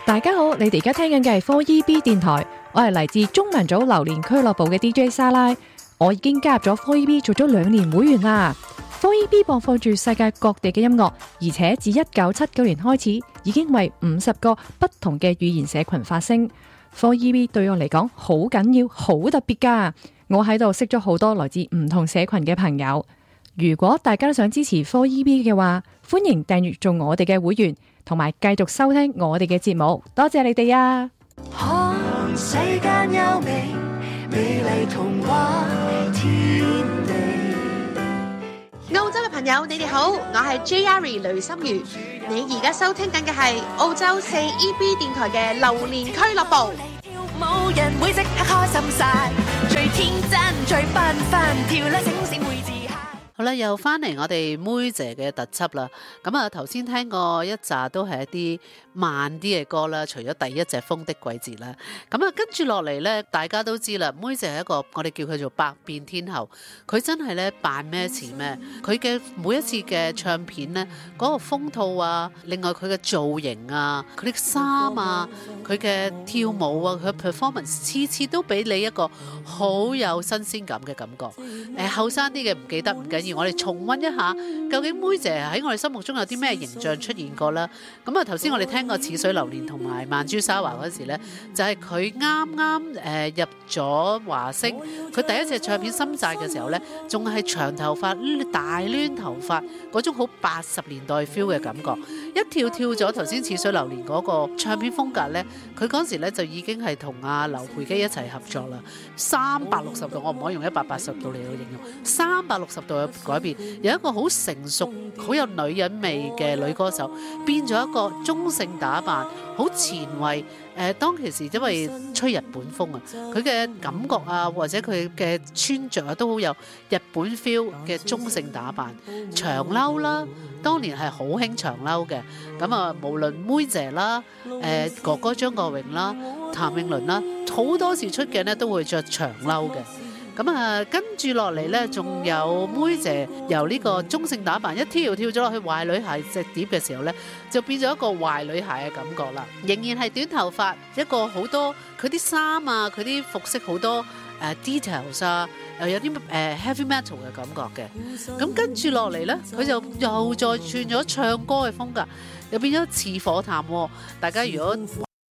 大家好，你哋而家聽緊嘅係 4EB 電台，我係嚟自中文組榴蓮俱樂部嘅 DJ 莎拉，我已經加入咗 4EB 做咗2年會員啦。4EB 播放住世界各地嘅音樂，而且自1979年開始，已經為50個不同嘅語言社群發聲。4EB 對我嚟講好緊要，好特別噶。我喺度識咗好多來自唔同社群嘅朋友。如果大家都想支持 4EB 嘅話，歡迎訂閱做我哋嘅會員，同埋繼續收聽我哋嘅節目。多謝你哋啊！ 看世間優美，美麗童話天地。 澳洲嘅朋友，你哋好，我係 Jerry 雷心如。你而家收聽緊嘅係澳洲 4EB 電台嘅榴蓮俱樂部。 冇人會即刻開心晒，最天真最繽紛，跳啦醒醒會自嗨。 好啦，又翻嚟我哋妹姐嘅特輯啦。咁啊，頭先聽過一紮都係一啲慢啲嘅歌啦，除咗第一隻風的季節啦。咁啊，跟住落嚟呢，大家都知啦，妹姐係一個我哋叫佢做百變天后，佢真係呢扮咩似咩。佢嘅每一次嘅唱片呢，嗰個風套啊，另外佢嘅造型啊，佢啲衫啊，佢嘅跳舞啊，佢嘅 performance，次次都俾你一個好有新鮮感嘅感覺。後生啲嘅唔記得唔緊要，我哋重溫一下，究竟妹姐喺我哋心目中有啲咩形象出現過啦？咁啊，頭先我哋聽過似水流年同埋曼珠沙華嗰時呢，就係佢啱啱入咗華星，佢第一隻唱片《心債》嘅時候呢，仲係長頭髮、大攣頭髮嗰種好80年代 feel 嘅感覺。一跳咗頭先似水流年嗰個唱片風格呢，佢嗰時呢就已經係同阿劉培基一齊合作啦。360度，我唔可以用180度嚟到形容，360度嘅改變，由一個好成熟、好有女人味嘅女歌手，變咗一個中性打扮，好前衛。當其時因為吹日本風啊，佢嘅感覺啊，或者佢嘅穿着啊，都好有日本 feel 嘅中性打扮。長褸啦，當年係好興長褸嘅。咁啊，無論妹姐啦、哥哥張國榮啦、譚詠麟啦，好多時出鏡呢都會着長褸嘅。咁啊，跟住落嚟呢，仲有妹姐由呢個中性打扮一跳咗落去壞女孩隻碟嘅時候呢，就變咗一個壞女孩嘅感覺啦。仍然係短頭髮，一個好多佢啲衫啊，佢啲服飾好多details 啊，又有啲heavy metal 嘅感覺嘅。咁跟住落嚟呢，佢就又再轉咗唱歌嘅風格，又變咗似火炭喎。大家如果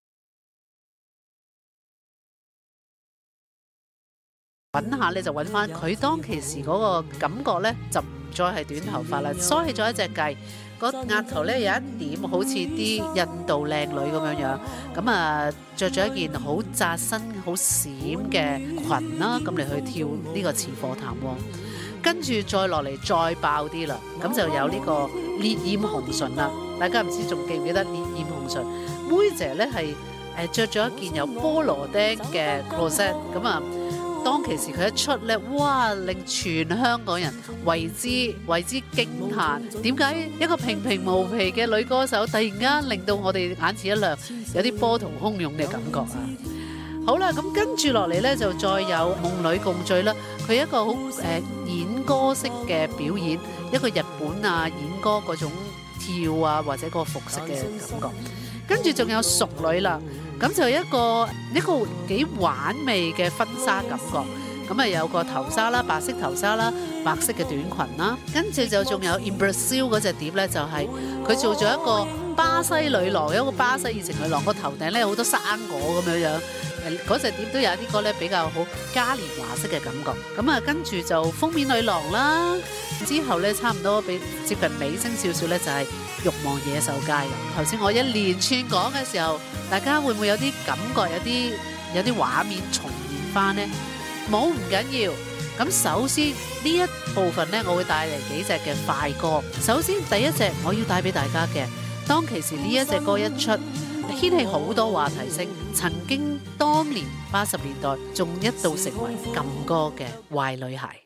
揾下咧，就揾翻佢當其時嗰個感覺咧，就唔再係短頭髮啦，梳起咗一隻髻，個額頭咧有一點好似啲印度靚女咁樣樣，咁啊着咗一件好紮身、好閃嘅裙啦，咁嚟去跳呢個似火炭喎。跟住再落嚟再爆啲啦，咁就有呢個烈焰紅唇啦。大家唔知仲記唔記得烈焰紅唇？妹姐咧係着咗一件有菠蘿釘嘅 closet， 咁啊。當其時佢一出咧，哇！令全香港人為之驚歎。點解一個平平無奇嘅女歌手，突然間令到我哋眼前一亮，有啲波濤洶湧嘅感覺啊！好啦，咁跟住落嚟咧，就再有夢裏共醉啦。佢一個好演歌式嘅表演，一個日本啊演歌嗰種跳啊或者個服飾嘅感覺。跟住仲有淑女啦。咁就一個幾玩味嘅婚紗感覺，咁啊有個頭紗啦，白色頭紗啦，白色嘅短裙啦，跟住就仲有 In Brazil 嗰隻碟呢，就係佢做咗一個巴西女郎，有一個巴西熱情女郎，個頭頂呢有好多生果咁樣樣，嗰隻碟都有啲歌呢比較好嘉年華式嘅感覺，咁啊跟住就封面女郎啦，之後呢差唔多接近尾聲少少呢，就係慾望野獸街啦。頭先我一連串講嘅時候，大家會唔會有啲感覺，有啲畫面重現翻呢？冇，唔緊要。咁首先呢一部分呢，我會帶嚟幾隻嘅快歌。首先第一隻我要帶俾大家嘅，當其時呢一隻歌一出，掀起好多話題性，曾經當年80年代仲一度成為禁歌嘅壞女孩。